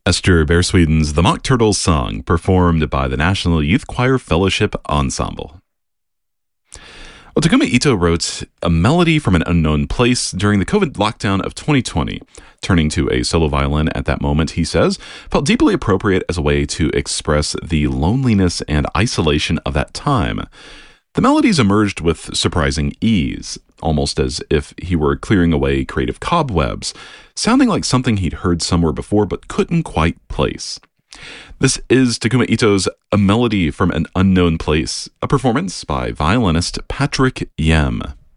Esther Bearsweden's The Mock Turtles Song, performed by the National Youth Choir Fellowship Ensemble. Well, Takuma Ito wrote A Melody from an Unknown Place during the COVID lockdown of 2020. Turning to a solo violin at that moment, he says, felt deeply appropriate as a way to express the loneliness and isolation of that time. The melodies emerged with surprising ease, almost as if he were clearing away creative cobwebs, sounding like something he'd heard somewhere before but couldn't quite place. This is Takuma Ito's A Melody from an Unknown Place, a performance by violinist Patrick Yem.